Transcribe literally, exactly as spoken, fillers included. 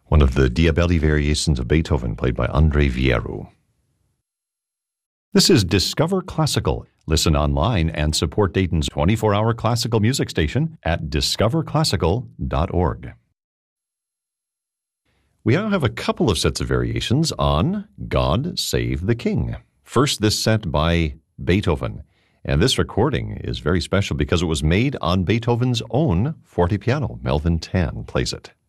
one of the Diabelli variations of Beethoven played by Andre Vieru. This is Discover Classical. Listen online and support Dayton's twenty-four hour classical music station at discover classical dot org. We now have a couple of sets of variations on God Save the King. First, this set by Beethoven. And this recording is very special because it was made on Beethoven's own fortepiano. Melvin Tan plays it.